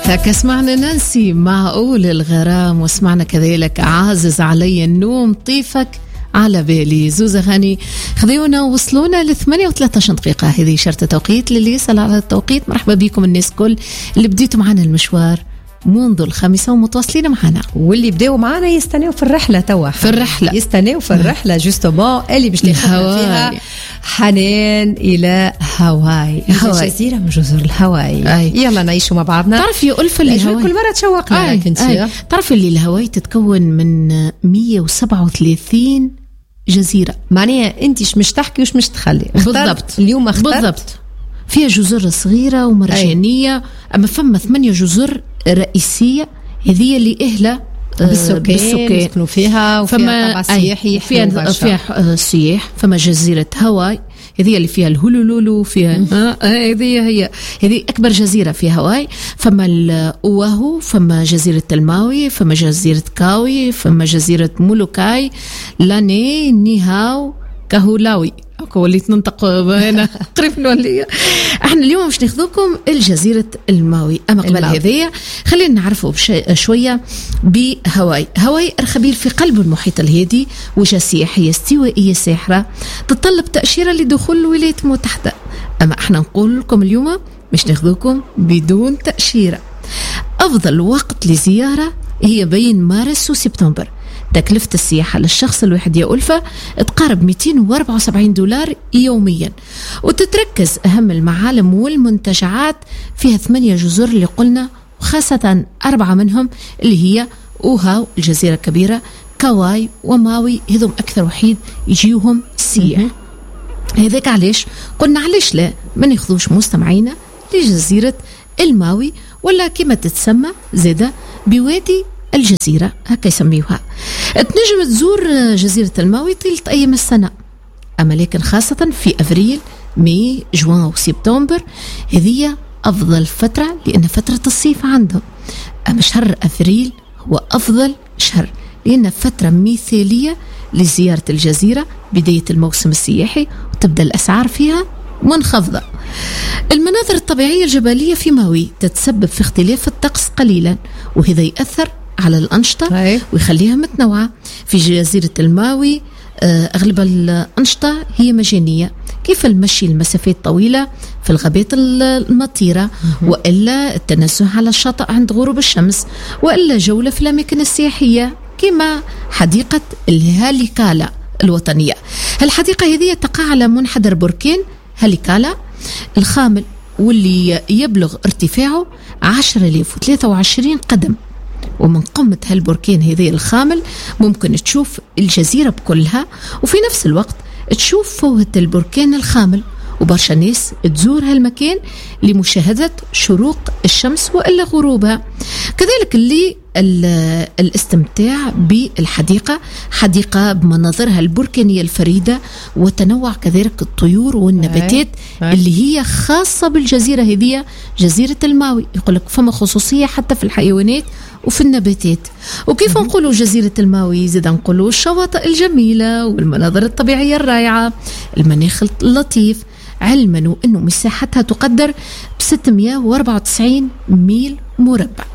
هكا سمعنا نانسي معقول الغرام، وسمعنا كذلك عازز علي النوم طيفك على بالي. زوزة غني خذيونا وصلونا ل 38 دقيقة. هذه شرط توقيت للي يسأل على التوقيت. مرحبا بكم الناس كل اللي بديتوا معنا المشوار منذ الخامسة ومتواصلين معنا، واللي بداوا معنا يستنوا في الرحلة توا في الرحلة يستنوا في الرحلة جوستومون اللي باش ناخذ فيها حنان إلى هاواي. جزيرة من جزر الهاواي. يلا نعيشوا مع بعضنا. تعرفي يا ألفة اللي هاواي كل مرة تشوقنا كنتي. تعرفي اللي الهاواي تتكون من 137 جزيرة. معناها انت مش تحكي وش مش تخلي. بالضبط اليوم اخترت بالضبط. فيها جزر صغيرة ومرجانية. أما فما 8 جزر رئيسية هذه اللي أهلة بالسكان يسكنوا فيها، وفيها طبع سياحي فيها سياح. فما جزيرة هاواي هذه اللي فيها الهولولولو، فيها هذه أكبر جزيرة في هاواي. فما الأواهو، فما جزيرة الماوي، فما جزيرة كاوي، فما جزيرة مولوكاي، لاني، نيهاو، كهولاوي. وليت ننطق هنا قريب نولي. احنا اليوم مش ناخذوكم الجزيرة الماوي. اما قبل هذه خلينا نعرفوا شوية بهاواي. هاواي أرخبيل في قلب المحيط الهادي، وجهة سياحية استوائية ساحرة تتطلب تأشيرة لدخول الولايات المتحدة. اما احنا نقول لكم اليوم مش ناخذوكم بدون تأشيرة. افضل وقت لزيارة هي بين مارس وسبتمبر. تكلفة السياحة للشخص الواحد يا ألفة تقارب $274 يوميا، وتتركز أهم المعالم والمنتجعات. فيها 8 جزر اللي قلنا، وخاصة 4 منهم اللي هي أوهاو الجزيرة الكبيرة، كاواي وماوي هذم أكثر وحيد يجيوهم السياح. هذاك علاش قلنا علاش لا ما ناخذوش مستمعينا لجزيرة الماوي، ولا كما تتسمى زادة بوادي الجزيرة هكا يسميوها. تنجم تزور جزيرة الماوي طيلة أيام السنة، أما لكن خاصة في أفريل، ماي، جوان وسبتمبر هذه أفضل فترة، لأن فترة الصيف عندهم. أما شهر أفريل هو أفضل شهر، لأن فترة مثالية لزيارة الجزيرة، بداية الموسم السياحي، وتبدأ الأسعار فيها منخفضة. المناظر الطبيعية الجبلية في ماوي تتسبب في اختلاف الطقس قليلا، وهذا يأثر على الأنشطة ويخليها متنوعة. في جزيرة الماوي أغلب الأنشطة هي مجانية، كيف المشي المسافات طويلة في الغابات المطيرة، وإلا التنزه على الشاطئ عند غروب الشمس، وإلا جولة في الأماكن السياحية كما حديقة الهاليكالا الوطنية. الحديقة هذه تقع على منحدر بركان هاليكالا الخامل، واللي يبلغ ارتفاعه 10,023 قدم. ومن قمة هالبركان هذه الخامل ممكن تشوف الجزيرة بكلها، وفي نفس الوقت تشوف فوهة البركان الخامل. وبرشا ناس تزور هالمكان لمشاهدة شروق الشمس وإلا غروبها. كذلك اللي الاستمتاع بالحديقة، حديقة بمناظرها البركانية الفريدة، وتنوع كذلك الطيور والنباتات اللي هي خاصة بالجزيرة هذه، جزيرة الماوي. يقولك فما خصوصية حتى في الحيوانات وفي النباتات. وكيف نقولوا جزيرة الماوي زيدا نقولوا الشواطئ الجميلة والمناظر الطبيعية الرائعة، المناخ اللطيف، علما وأنه مساحتها تقدر ب694 ميل مربع.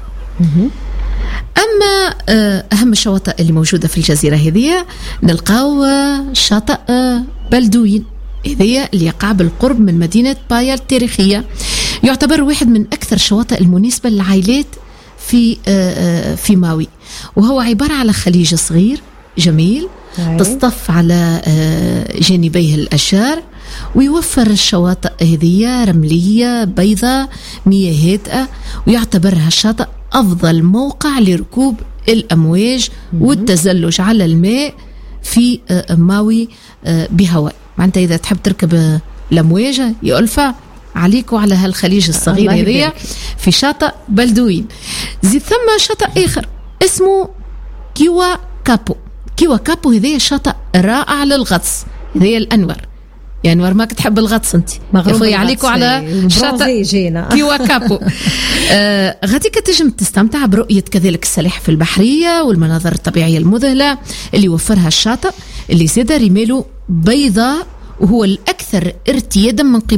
أما أهم الشواطئ اللي موجودة في الجزيرة هذه نلقاو شاطئ بلدوين، هذه اللي يقع بالقرب من مدينة بايا التاريخية. يعتبر واحد من أكثر الشواطئ المناسبة للعائلات في ماوي، وهو عبارة على خليج صغير جميل تصطف على جانبيه الأشجار، ويوفر الشواطئ هذه رملية بيضاء مياه هادئة، ويعتبرها الشاطئ أفضل موقع لركوب الأمواج والتزلج على الماء في ماوي بهاواي. معناتها إذا تحب تركب الأمواج يا ألفة عليك وعلى هالخليج الصغير هذية في شاطئ بلدوين. زي ثم شاطئ آخر اسمه كيوا كابو. كيوا كابو هذية شاطئ رائع للغطس. هذية الأنور يا أنور ماك تحب الغطس أنت مغروي عليكوا على شاطئ كيوا كابو. غاديك تجم تستمتع برؤية كذلك السلاحف البحرية والمناظر الطبيعية المذهلة اللي يوفرها الشاطئ، اللي زاد رماله بيضاء، وهو الأكثر ارتيادا من قبل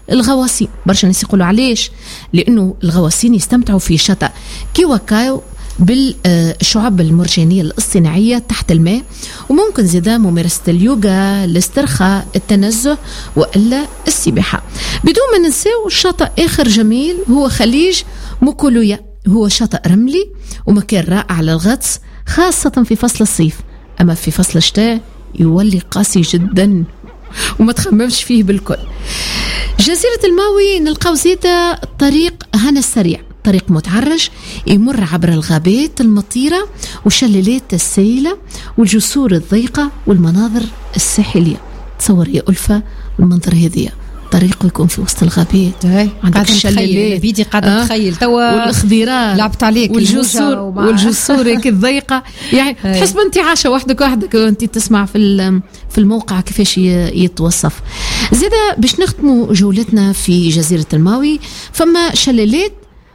الغواصين. برشا ناس يقولوا علاش؟ لأنه الغواصين يستمتعوا في شتاء كي وكاو بالشعاب المرجانية الاصطناعية تحت الماء، وممكن زيدا ممارسة اليوغا، الاسترخاء، التنزه وإلا السباحة. بدون ما ننساو شاطئ آخر جميل هو خليج موكولويا، هو شاطئ رملي ومكان رائع للغطس خاصة في فصل الصيف. أما في فصل الشتاء يولي قاسي جدا وما تخممش فيه بالكل. جزيرة الماوي نلقاو زيدا طريق هنا السريع، طريق متعرج يمر عبر الغابات المطيرة والشلالات السائلة والجسور الضيقة والمناظر الساحلية. تصور يا ألفة المنظر هذه، طريق يكون في وسط الغابات، عندك الشلالات بيدي قاعدة تخيل توا والخضيرات لعبت عليك والجسور هيك الضيقة، يعني تحس انت عايشة وحدك وانت تسمع في الموقع كيفاش يتوصف. زيدا باش نختموا جولتنا في جزيرة الماوي، فما شلالات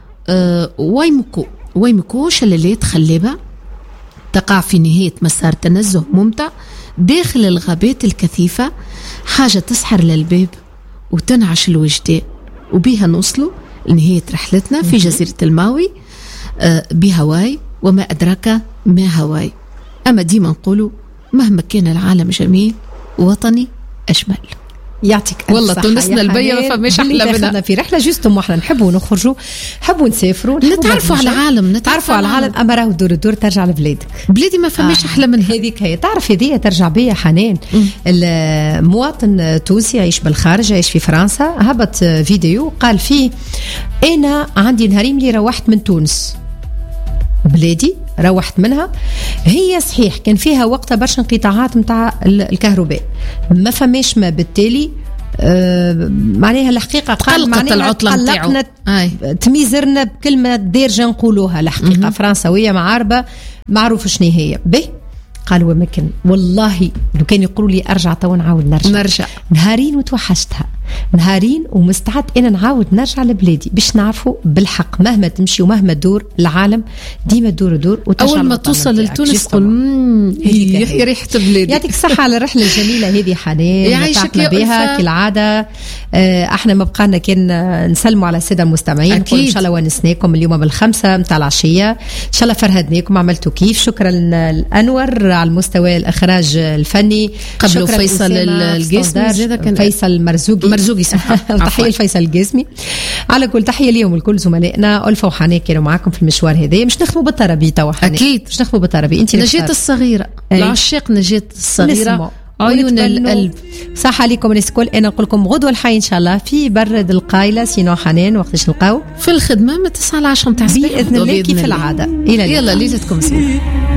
وايمكو شلالات خلابة تقع في نهاية مسار تنزه ممتع داخل الغابات الكثيفة، حاجة تسحر للباب وتنعش الوجدان. وبها نوصلوا لنهاية رحلتنا في جزيرة الماوي بهواي، وما أدراك ما هواي. أما ديما نقولوا مهما كان العالم جميل وطني أجمل. يعطيك والله تونسنا البيا ما فماش احلى منها. في رحله جوستم احنا نحبوا نخرجوا، نحبوا نسافروا، نتعرفوا على العالم، اما راهو دور ترجع لبلادك. بلادي ما فماش احلى منها. هذيك هي. تعرف هديه ترجع بيا حنان، المواطن تونسي يعيش بالخارج، يعيش في فرنسا، هبط فيديو قال فيه انا عندي نهارين اللي روحت من تونس بلادي، روحت منها. هي صحيح كان فيها وقتها برشا انقطاعات متاع الكهرباء، ما فماش ما، بالتالي معناها الحقيقة قلقت العطلة قلقنا تميزرنا بكلمة دارجة نقولوها الحقيقة فرنسوية معاربة معروف شنو هي به. قالوا ممكن والله لو كان يقولوا لي ارجع تو نعاود نرجع نهارين وتوحشتها، نهارين ومستعد انا نعاود نرجع لبلادي باش نعرفوا بالحق مهما تمشي ومهما تدور العالم ديما تدور وترجع. اول ما توصل لتونس تقول هي ريحه بلادي. يعطيك الصحه على الرحله الجميله هذه حنان، تعبنا بها كالعاده. احنا ما بقالنا كان نسلموا على الساده المستمعين، نقول ان شاء الله ونسناكم اليوم بال5 متاع العشيه، ان شاء الله فرهدناكم، عملتوا كيف. شكرا لأنور على المستوى الإخراج الفني، قبل فيصل القاسمي، فيصل مرزوقي تحية لفيصل القاسمي. على كل تحية اليوم الكل زملائنا ألفة وحنان كانوا معاكم في المشوار هذا. مش نخدموا بالطربي توا حنان، أكيد مش نخدموا بالطربي. أنت نجاة الصغيرة، العشاق نجاة الصغيرة، عيون القلب. صح عليكم الناس الكل. انا نقول لكم غدوه الحي ان شاء الله في برد القايله. سينو حنان وقتاش نلقاو في الخدمه من 9 ل 10 نتاع باذن الله كيف العاده. يلا ليلتكم سعيده.